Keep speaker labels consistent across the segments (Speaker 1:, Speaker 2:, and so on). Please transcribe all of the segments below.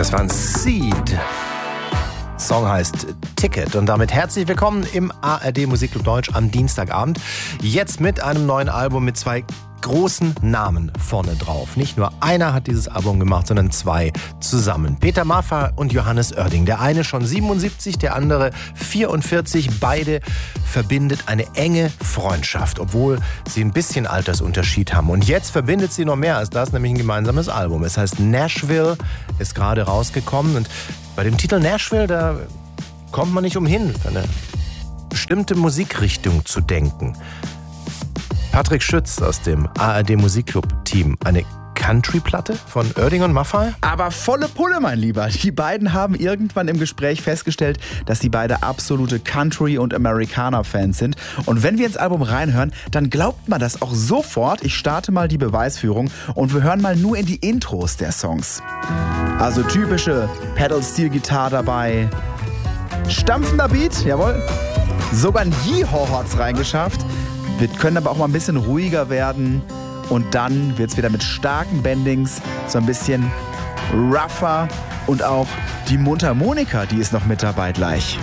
Speaker 1: Das war ein Seed. Song heißt Ticket und damit herzlich willkommen im ARD Musikclub Deutsch am Dienstagabend. Jetzt mit einem neuen Album mit zwei großen Namen vorne drauf. Nicht nur einer hat dieses Album gemacht, sondern zwei zusammen. Peter Maffay und Johannes Oerding. Der eine schon 77, der andere 44. Beide verbindet eine enge Freundschaft, obwohl sie ein bisschen Altersunterschied haben. Und jetzt verbindet sie noch mehr als das, nämlich ein gemeinsames Album. Es heißt Nashville, ist gerade rausgekommen. Und bei dem Titel Nashville, da kommt man nicht umhin, eine bestimmte Musikrichtung zu denken. Patrick Schütz aus dem ARD Musikclub-Team. Eine Country-Platte von Oerding und Maffay?
Speaker 2: Aber volle Pulle, mein Lieber. Die beiden haben irgendwann im Gespräch festgestellt, dass sie beide absolute Country- und Amerikaner-Fans sind. Und wenn wir ins Album reinhören, dann glaubt man das auch sofort. Ich starte mal die Beweisführung und wir hören mal nur in die Intros der Songs. Also typische Pedal-Steel-Gitarre dabei. Stampfender Beat, jawohl. Sogar ein Yeehaw hat's reingeschafft. Wir können aber auch mal ein bisschen ruhiger werden und dann wird es wieder mit starken Bendings so ein bisschen rougher und auch die Mundharmonika, die ist noch mit dabei gleich.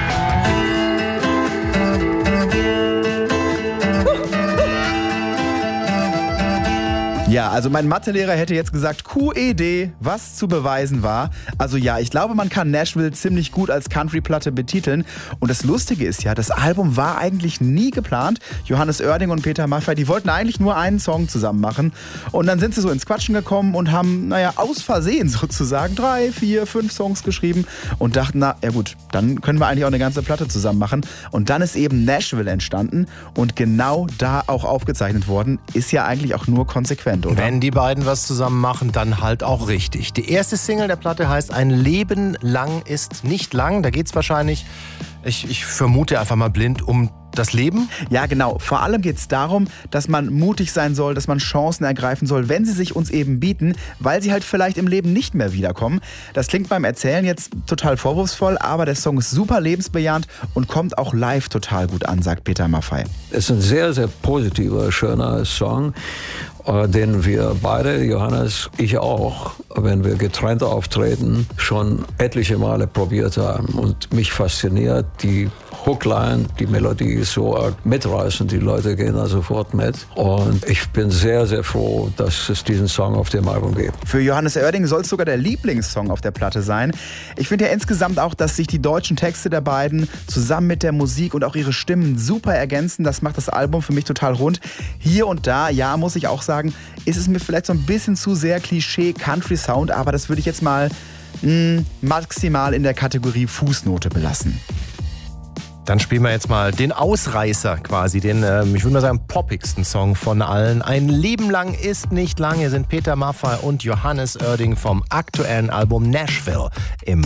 Speaker 2: Ja, also mein Mathelehrer hätte jetzt gesagt, QED, was zu beweisen war. Also ja, ich glaube, man kann Nashville ziemlich gut als Country-Platte betiteln. Und das Lustige ist ja, das Album war eigentlich nie geplant. Johannes Oerding und Peter Maffay, die wollten eigentlich nur einen Song zusammen machen. Und dann sind sie so ins Quatschen gekommen und haben, aus Versehen sozusagen 3, 4, 5 Songs geschrieben und dachten, gut, dann können wir eigentlich auch eine ganze Platte zusammen machen. Und dann ist eben Nashville entstanden und genau da auch aufgezeichnet worden. Ist ja eigentlich auch nur konsequent. Oder?
Speaker 1: Wenn die beiden was zusammen machen, dann halt auch richtig. Die erste Single der Platte heißt Ein Leben lang ist nicht lang. Da geht es wahrscheinlich, ich vermute einfach mal blind, um das Leben?
Speaker 2: Ja, genau. Vor allem geht es darum, dass man mutig sein soll, dass man Chancen ergreifen soll, wenn sie sich uns eben bieten, weil sie halt vielleicht im Leben nicht mehr wiederkommen. Das klingt beim Erzählen jetzt total vorwurfsvoll, aber der Song ist super lebensbejahend und kommt auch live total gut an, sagt Peter Maffay.
Speaker 3: Es ist ein sehr, sehr positiver, schöner Song, den wir beide, Johannes, ich auch, wenn wir getrennt auftreten, schon etliche Male probiert haben. Und mich fasziniert die Hookline, die Melodie ist so mitreißend, die Leute gehen da sofort mit. Und ich bin sehr, sehr froh, dass es diesen Song auf dem Album gibt.
Speaker 2: Für Johannes Oerding soll es sogar der Lieblingssong auf der Platte sein. Ich finde ja insgesamt auch, dass sich die deutschen Texte der beiden zusammen mit der Musik und auch ihre Stimmen super ergänzen. Das macht das Album für mich total rund. Hier und da, ja, muss ich auch sagen, ist es mir vielleicht so ein bisschen zu sehr Klischee-Country-Sound, aber das würde ich jetzt mal maximal in der Kategorie Fußnote belassen.
Speaker 1: Dann spielen wir jetzt mal den Ausreißer quasi, den, ich würde mal sagen, poppigsten Song von allen. Ein Leben lang ist nicht lang. Hier sind Peter Maffay und Johannes Oerding vom aktuellen Album Nashville im